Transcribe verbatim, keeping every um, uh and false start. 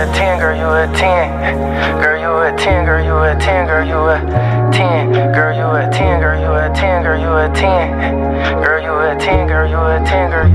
a ten, girl, you a ten. Girl, you a ten, girl, you a ten, girl, you a ten. Girl, you a ten, girl, you a ten, girl, you a ten. Girl, you a ten, girl, you a ten, girl,